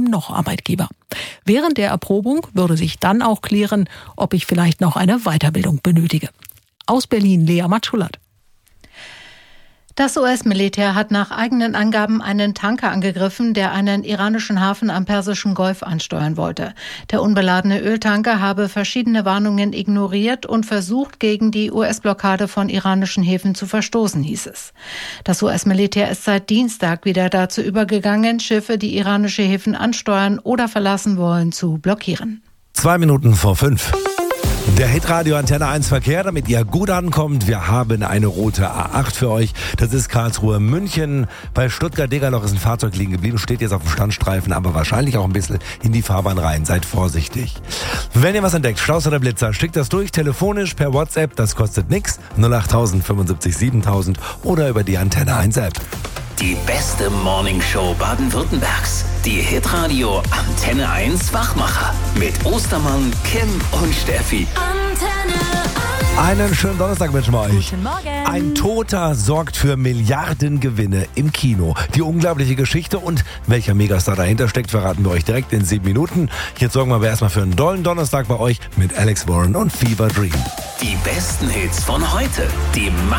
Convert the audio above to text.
noch Arbeitgeber. Während der Erprobung würde sich dann auch klären, ob ich vielleicht noch eine Weiterbildung benötige. Aus Berlin, Lea Matschulat. Das US-Militär hat nach eigenen Angaben einen Tanker angegriffen, der einen iranischen Hafen am Persischen Golf ansteuern wollte. Der unbeladene Öltanker habe verschiedene Warnungen ignoriert und versucht, gegen die US-Blockade von iranischen Häfen zu verstoßen, hieß es. Das US-Militär ist seit Dienstag wieder dazu übergegangen, Schiffe, die iranische Häfen ansteuern oder verlassen wollen, zu blockieren. 5:02. Der Hitradio Antenne 1 Verkehr, damit ihr gut ankommt. Wir haben eine rote A8 für euch. Das ist Karlsruhe-München. Bei Stuttgart-Degerloch ist ein Fahrzeug liegen geblieben, steht jetzt auf dem Standstreifen, aber wahrscheinlich auch ein bisschen in die Fahrbahn rein. Seid vorsichtig. Wenn ihr was entdeckt, Staus oder Blitzer, schickt das durch, telefonisch, per WhatsApp, das kostet nichts. 08000 75 7000 oder über die Antenne 1 App. Die beste Morningshow Baden-Württembergs. Die Hitradio Antenne 1 Wachmacher. Mit Ostermann, Kim und Steffi. Antenne 1. Einen schönen Donnerstag wünschen wir euch. Guten Morgen. Ein Toter sorgt für Milliardengewinne im Kino. Die unglaubliche Geschichte und welcher Megastar dahinter steckt, verraten wir euch direkt in 7 Minuten. Jetzt sorgen wir aber erstmal für einen dollen Donnerstag bei euch mit Alex Warren und Fever Dream. Die besten Hits von heute. Die